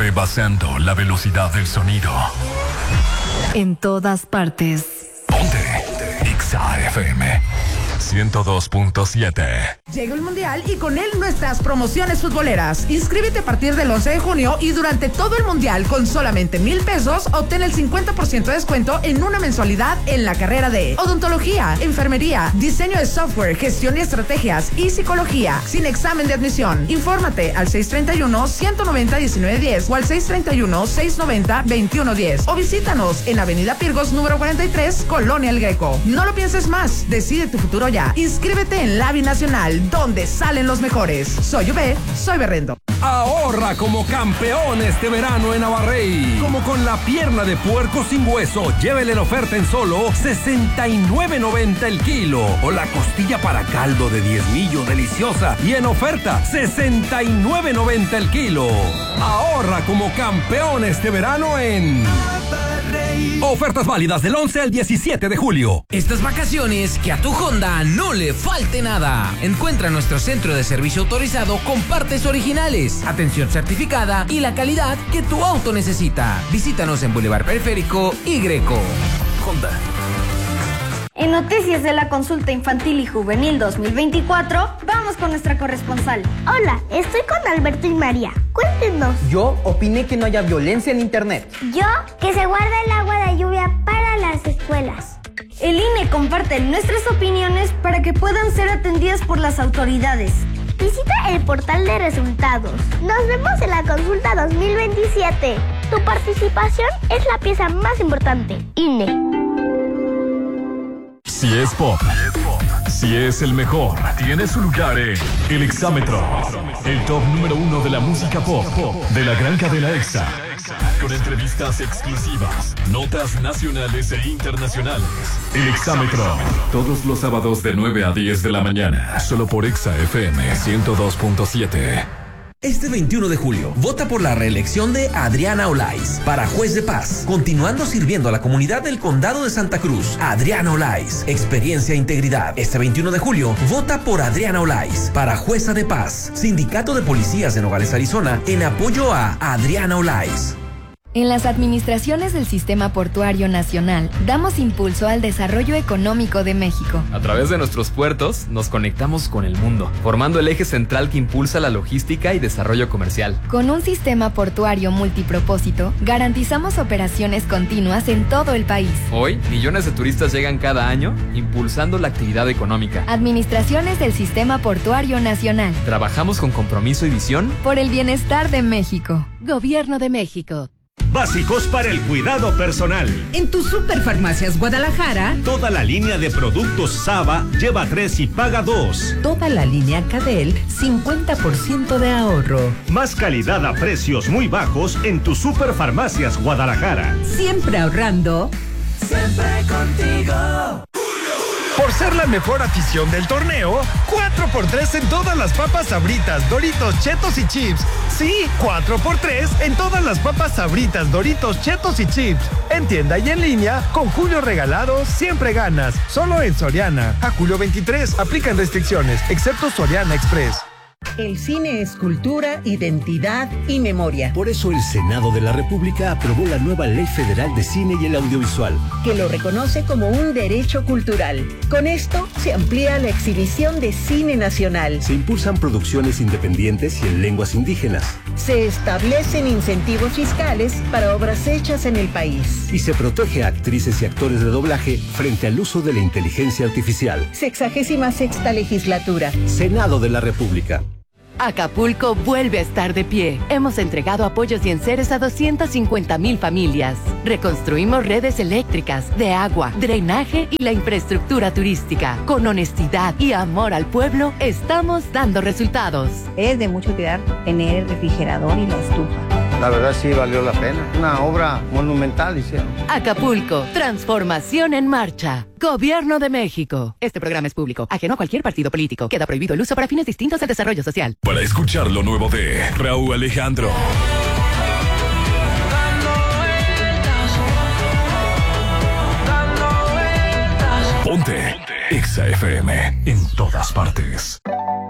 rebasando la velocidad del sonido. En todas partes. Ponte Exa FM 102.7. Llega el Mundial y con él nuestras promociones futboleras. Inscríbete a partir del 11 de junio y durante todo el Mundial con solamente 1,000 pesos obtén el 50% de descuento en una mensualidad en la carrera de odontología, enfermería, diseño de software, gestión y estrategias y psicología sin examen de admisión. Infórmate al 631-190-1910 o al 631-690-2110 o visítanos en Avenida Pirgos número 43, Colonia El Greco. No lo pienses más, decide tu futuro ya. Inscríbete en la Binacional, donde salen los mejores. Soy UB, soy Berrendo. Ahorra como campeón este verano en Abarrey. Como con la pierna de puerco sin hueso, llévele la oferta en solo $69.90 el kilo. O la costilla para caldo de diezmillo deliciosa y en oferta $69.90 el kilo. Ahorra como campeón este verano en Abarrey. Ofertas válidas del 11 al 17 de julio. Estas vacaciones, que a tu Honda no le falte nada. Encuentra nuestro centro de servicio autorizado con partes originales, atención certificada y la calidad que tu auto necesita. Visítanos en Boulevard Periférico y Greco. Honda. En Noticias de la Consulta Infantil y Juvenil 2024, vamos con nuestra corresponsal. Hola, estoy con Alberto y María. Cuéntenos. Yo opiné que no haya violencia en internet. Yo, que se guarda el agua de lluvia para las escuelas. El INE comparte nuestras opiniones para que puedan ser atendidas por las autoridades. Visita el portal de resultados. Nos vemos en la consulta 2027. Tu participación es la pieza más importante. INE. Si es pop, si es el mejor, tiene su lugar en El Exámetro, el top número 1 de la música pop de la gran cadena Exa. Con entrevistas exclusivas, notas nacionales e internacionales. El Exámetro, todos los sábados de 9 a 10 de la mañana, solo por Exa FM 102.7. Este 21 de julio, vota por la reelección de Adriana Olaiz para juez de paz, continuando sirviendo a la comunidad del Condado de Santa Cruz. Adriana Olaiz, experiencia e integridad. Este 21 de julio, vota por Adriana Olaiz para jueza de paz. Sindicato de Policías de Nogales, Arizona, en apoyo a Adriana Olaiz. En las administraciones del Sistema Portuario Nacional, damos impulso al desarrollo económico de México. A través de nuestros puertos, nos conectamos con el mundo, formando el eje central que impulsa la logística y desarrollo comercial. Con un sistema portuario multipropósito, garantizamos operaciones continuas en todo el país. Hoy, millones de turistas llegan cada año, impulsando la actividad económica. Administraciones del Sistema Portuario Nacional. Trabajamos con compromiso y visión por el bienestar de México. Gobierno de México. Básicos para el cuidado personal. En tu Superfarmacias Guadalajara, toda la línea de productos Saba lleva 3 y paga 2. Toda la línea Cadel, 50% de ahorro. Más calidad a precios muy bajos en tu Superfarmacias Guadalajara. Siempre ahorrando. Siempre contigo. Por ser la mejor afición del torneo, 4x3 en todas las papas Sabritas, Doritos, Chetos y Chips. Sí, 4x3 en todas las papas Sabritas, Doritos, Chetos y Chips. En tienda y en línea, con Julio Regalado, siempre ganas. Solo en Soriana. A julio 23, aplican restricciones, excepto Soriana Express. El cine es cultura, identidad y memoria. Por eso el Senado de la República aprobó la nueva Ley Federal de Cine y el Audiovisual, que lo reconoce como un derecho cultural. Con esto se amplía la exhibición de cine nacional. Se impulsan producciones independientes y en lenguas indígenas. Se establecen incentivos fiscales para obras hechas en el país. Y se protege a actrices y actores de doblaje frente al uso de la inteligencia artificial. 66ª legislatura. Senado de la República. Acapulco vuelve a estar de pie. Hemos entregado apoyos y enseres a 250,000 familias. Reconstruimos redes eléctricas, de agua, drenaje y la infraestructura turística. Con honestidad y amor al pueblo, estamos dando resultados. Es de mucha utilidad tener el refrigerador y la estufa. La verdad sí valió la pena. Una obra monumental hicieron. Acapulco, transformación en marcha. Gobierno de México. Este programa es público, ajeno a cualquier partido político. Queda prohibido el uso para fines distintos al desarrollo social. Para escuchar lo nuevo de Raúl Alejandro. Ponte Exa FM en todas partes.